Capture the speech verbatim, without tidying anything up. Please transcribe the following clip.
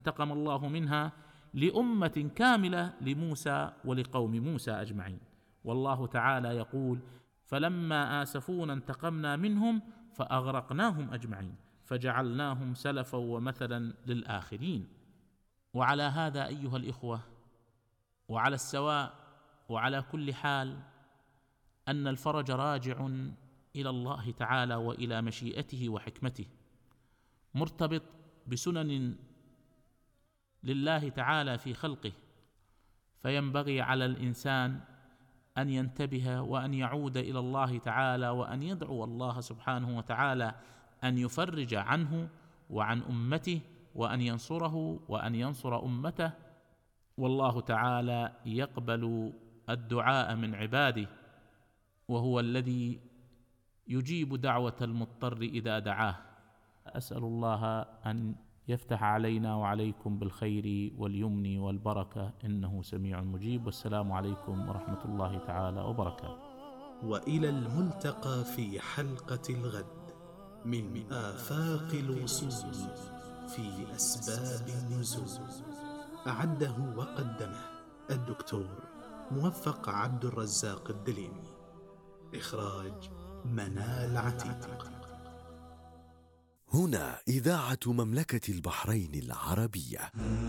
انتقم الله منها لأمة كاملة، لموسى ولقوم موسى أجمعين. والله تعالى يقول: فلما آسفونا انتقمنا منهم فأغرقناهم أجمعين فجعلناهم سلفا ومثلا للآخرين. وعلى هذا أيها الإخوة، وعلى السواء وعلى كل حال، أن الفرج راجع إلى الله تعالى وإلى مشيئته وحكمته، مرتبط بسنن لله تعالى في خلقه. فينبغي على الإنسان أن ينتبه وأن يعود إلى الله تعالى وأن يدعو الله سبحانه وتعالى أن يفرج عنه وعن أمته، وأن ينصره وأن ينصر أمته. والله تعالى يقبل الدعاء من عباده، وهو الذي يجيب دعوة المضطر إذا دعاه. أسأل الله أن يفتح علينا وعليكم بالخير واليمن والبركة، إنه سميع مجيب. والسلام عليكم ورحمة الله تعالى وبركاته. وإلى الملتقى في حلقة الغد من آفاق الوصول في أسباب النزول. أعده وقدمه الدكتور موفق عبد الرزاق الدليمي. إخراج منال عتيق. هنا إذاعة مملكة البحرين العربية.